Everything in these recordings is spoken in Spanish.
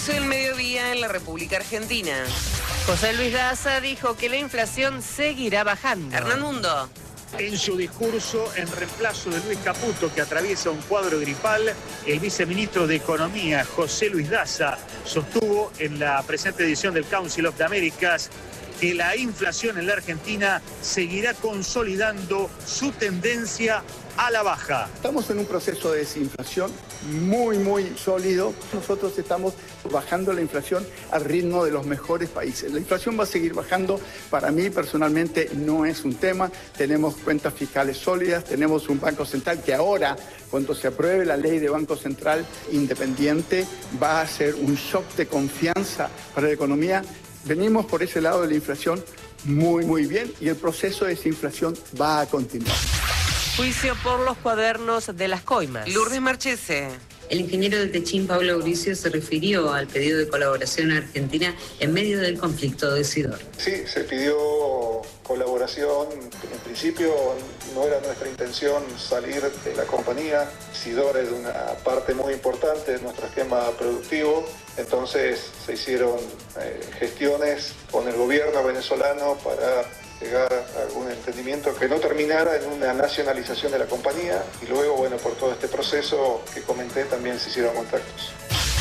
12 del mediodía en la República Argentina. José Luis Daza dijo que la inflación seguirá bajando. Hernán Mundo. En su discurso en reemplazo de Luis Caputo, que atraviesa un cuadro gripal, el viceministro de Economía, José Luis Daza, sostuvo en la presente edición del Council of the Americas que la inflación en la Argentina seguirá consolidando su tendencia a la baja. Estamos en un proceso de desinflación muy sólido. Nosotros estamos bajando la inflación al ritmo de los mejores países. La inflación va a seguir bajando. Para mí personalmente no es un tema. Tenemos cuentas fiscales sólidas, tenemos un Banco Central que ahora, cuando se apruebe la ley de Banco Central independiente, va a ser un shock de confianza para la economía. Venimos por ese lado de la inflación muy bien y el proceso de desinflación va a continuar. Juicio por los cuadernos de las coimas. Lourdes Marchese. El ingeniero del Techín, Pablo Mauricio, se refirió al pedido de colaboración argentina en medio del conflicto de Sidor. Sí, se pidió colaboración. En principio no era nuestra intención salir de la compañía. Sidor es una parte muy importante de nuestro esquema productivo. Entonces se hicieron gestiones con el gobierno venezolano para llegar a algún entendimiento que no terminara en una nacionalización de la compañía, y luego, bueno, por todo este proceso que comenté también se hicieron contactos.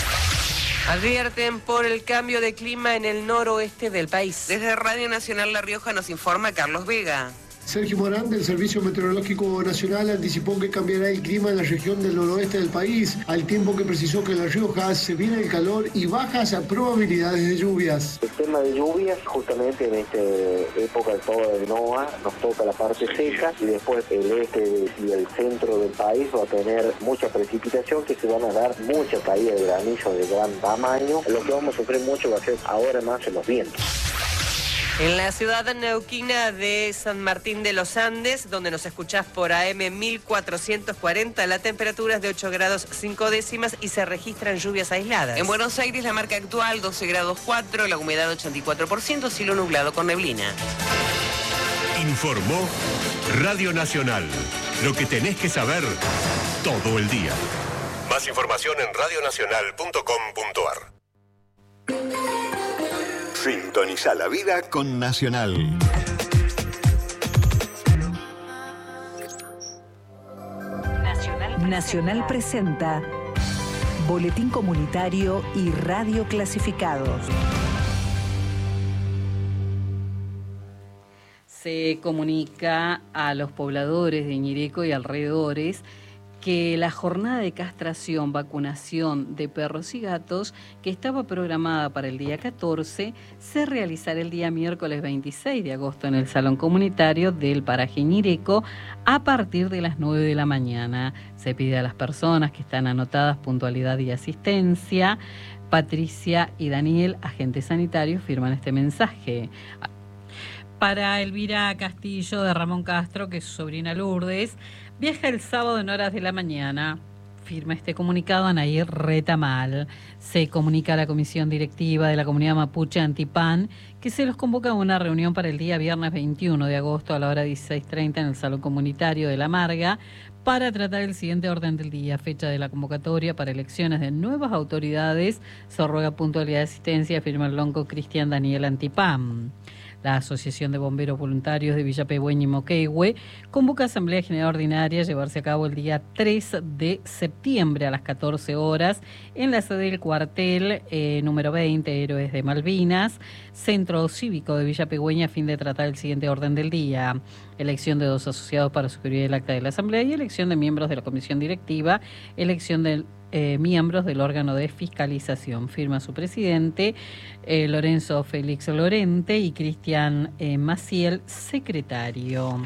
Advierten por el cambio de clima en el noroeste del país. Desde Radio Nacional La Rioja nos informa Carlos Vega. Sergio Morán, del Servicio Meteorológico Nacional, anticipó que cambiará el clima en la región del noroeste del país, al tiempo que precisó que en La Rioja se viene el calor y bajas probabilidades de lluvias. El tema de lluvias, justamente en esta época del todo de NOA, nos toca la parte seca, y después el este y el centro del país va a tener mucha precipitación, que se van a dar mucha caída de granizo de gran tamaño. Lo que vamos a sufrir mucho va a ser ahora más en los vientos. En la ciudad neuquina de San Martín de los Andes, donde nos escuchás por AM 1440, la temperatura es de 8 grados 5 décimas y se registran lluvias aisladas. En Buenos Aires la marca actual 12 grados 4, la humedad 84%, cielo nublado con neblina. Informó Radio Nacional. Lo que tenés que saber todo el día. Más información en radionacional.com.ar. Sintoniza la vida con Nacional. Nacional presenta Boletín Comunitario y Radio Clasificados. Se comunica a los pobladores de Ñireco y alrededores que la jornada de castración, vacunación de perros y gatos, que estaba programada para el día 14, se realizará el día miércoles 26 de agosto en el Salón Comunitario del Paraje Ñireco a partir de las 9 de la mañana. Se pide a las personas que están anotadas puntualidad y asistencia. Patricia y Daniel, agentes sanitarios, firman este mensaje. Para Elvira Castillo, de Ramón Castro, que es su sobrina Lourdes, viaja el sábado en horas de la mañana. Firma este comunicado Anair Retamal. Se comunica a la comisión directiva de la comunidad mapuche Antipán que se los convoca a una reunión para el día viernes 21 de agosto a la hora 16:30 en el Salón Comunitario de La Marga para tratar el siguiente orden del día: fecha de la convocatoria para elecciones de nuevas autoridades. Se ruega puntualidad de asistencia, firma el lonco Cristian Daniel Antipán. La Asociación de Bomberos Voluntarios de Villa Pehuen y Moquegüe convoca Asamblea General Ordinaria a llevarse a cabo el día 3 de septiembre a las 14 horas en la sede del cuartel número 20, Héroes de Malvinas, Centro Cívico de Villa Pehuen, a fin de tratar el siguiente orden del día: elección de 2 asociados para suscribir el acta de la Asamblea y elección de miembros de la Comisión Directiva, elección del miembros del órgano de fiscalización. Firma su presidente, Lorenzo Félix Lorente, y Cristian Maciel, secretario.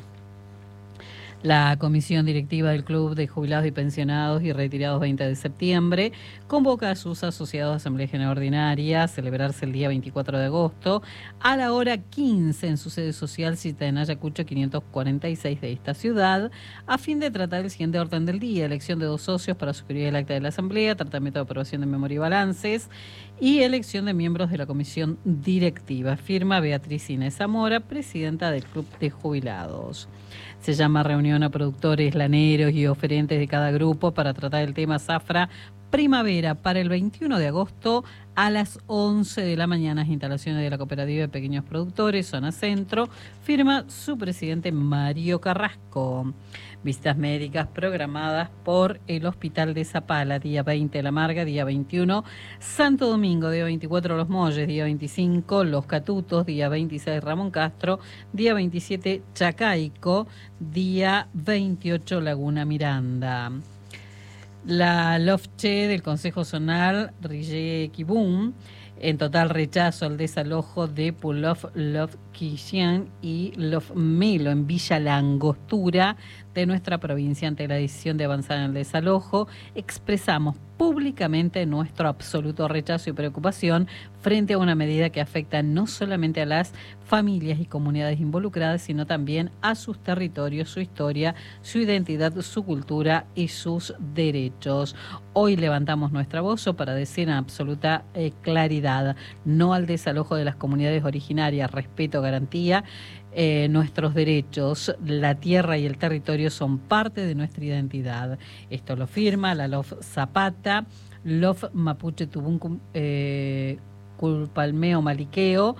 La Comisión Directiva del Club de Jubilados y Pensionados y Retirados 20 de septiembre convoca a sus asociados a Asamblea General Ordinaria a celebrarse el día 24 de agosto a la hora 15 en su sede social cita en Ayacucho 546 de esta ciudad, a fin de tratar el siguiente orden del día: elección de 2 socios para suscribir el acta de la Asamblea, tratamiento de aprobación de memoria y balances y elección de miembros de la Comisión Directiva. Firma Beatriz Inés Zamora, presidenta del Club de Jubilados. Se llama reunión a productores, laneros y oferentes de cada grupo para tratar el tema zafra primavera para el 21 de agosto a las 11 de la mañana. Instalaciones de la Cooperativa de Pequeños Productores, Zona Centro, firma su presidente Mario Carrasco. Visitas médicas programadas por el Hospital de Zapala, día 20 La Marga, día 21 Santo Domingo, día 24 Los Molles, día 25 Los Catutos, día 26 Ramón Castro, día 27 Chacaico, día 28 Laguna Miranda. La LOFCHE del Consejo Zonal Rille Kibún, en total rechazo al desalojo de Pulov, Lofquillán y Lofmelo en Villa La Angostura de nuestra provincia. Ante la decisión de avanzar en el desalojo, expresamos públicamente nuestro absoluto rechazo y preocupación frente a una medida que afecta no solamente a las familias y comunidades involucradas, sino también a sus territorios, su historia, su identidad, su cultura y sus derechos. Hoy levantamos nuestra voz para decir en absoluta claridad no al desalojo de las comunidades originarias, respeto, garantía. Nuestros derechos, la tierra y el territorio son parte de nuestra identidad. Esto lo firma la LOF Zapata, LOF Mapuche Tubún Culpalmeo Maliqueo,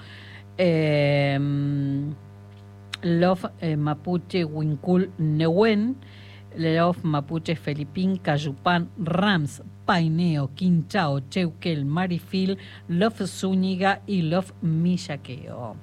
LOF Mapuche Huincul Nehuen, LOF Mapuche Felipín Cayupán Rams Paineo Quinchao Cheuquel Marifil, LOF Zúñiga y LOF Millaqueo.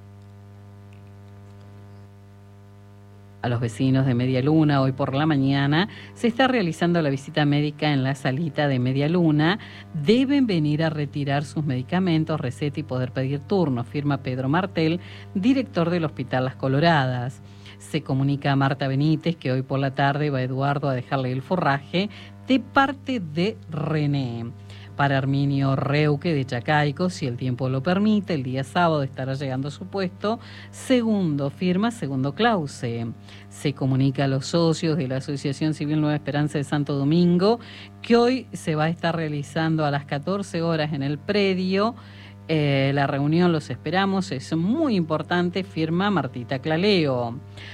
A los vecinos de Media Luna, hoy por la mañana, se está realizando la visita médica en la salita de Media Luna. Deben venir a retirar sus medicamentos, receta y poder pedir turno, firma Pedro Martel, director del Hospital Las Coloradas. Se comunica a Marta Benítez que hoy por la tarde va Eduardo a dejarle el forraje de parte de René. Para Arminio Reuque de Chacaico, si el tiempo lo permite, el día sábado estará llegando a su puesto. Firma Segundo Clause. Se comunica a los socios de la Asociación Civil Nueva Esperanza de Santo Domingo que hoy se va a estar realizando a las 14 horas en el predio. La reunión los esperamos, es muy importante, firma Martita Claleo.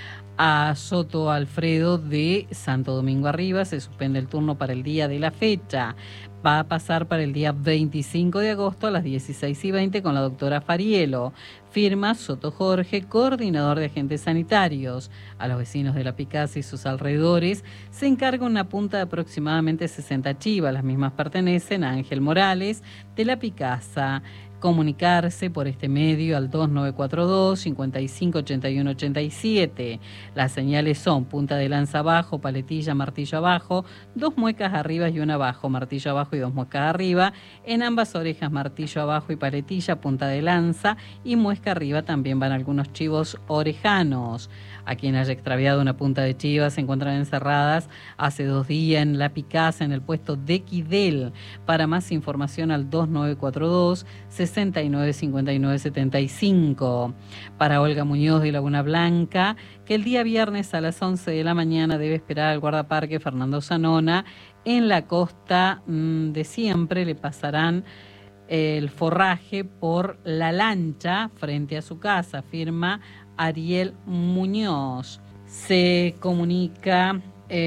A Soto Alfredo de Santo Domingo Arriba se suspende el turno para el día de la fecha. Va a pasar para el día 25 de agosto a las 16:20 con la doctora Farielo. Firma Soto Jorge, coordinador de agentes sanitarios. A los vecinos de La Picasa y sus alrededores se encarga una punta de aproximadamente 60 chivas. Las mismas pertenecen a Ángel Morales de La Picasa. Comunicarse por este medio al 2942 55 81 87. Las señales son punta de lanza abajo, paletilla, martillo abajo, 2 muecas arriba y una abajo, martillo abajo y 2 muecas arriba. En ambas orejas, martillo abajo y paletilla, punta de lanza y muesca arriba. También van algunos chivos orejanos. A quien haya extraviado una punta de chivas se encuentran encerradas hace 2 días en La Picasa, en el puesto de Quidel. Para más información al 2942 69 59 75. Para Olga Muñoz de Laguna Blanca, que el día viernes a las 11 de la mañana debe esperar al guardaparque Fernando Zanona. En la costa de siempre le pasarán el forraje por la lancha frente a su casa, firma Ariel Muñoz. Se comunica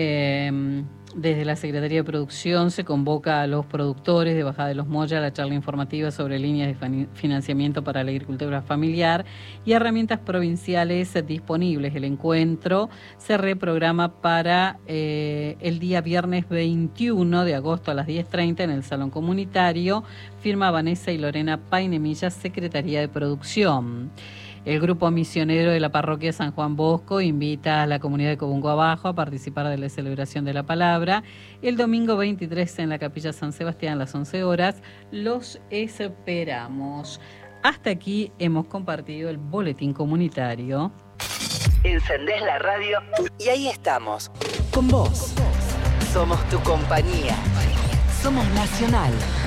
desde la Secretaría de Producción, se convoca a los productores de Bajada de los Moya a la charla informativa sobre líneas de financiamiento para la agricultura familiar y herramientas provinciales disponibles. El encuentro se reprograma para el día viernes 21 de agosto a las 10:30 en el Salón Comunitario, firma Vanessa y Lorena Painemilla, Secretaría de Producción. El grupo misionero de la parroquia San Juan Bosco invita a la comunidad de Cobungo Abajo a participar de la celebración de la palabra el domingo 23 en la Capilla San Sebastián a las 11 horas. Los esperamos. Hasta aquí hemos compartido el boletín comunitario. Encendés la radio y ahí estamos, con vos. Somos tu compañía. Somos Nacional.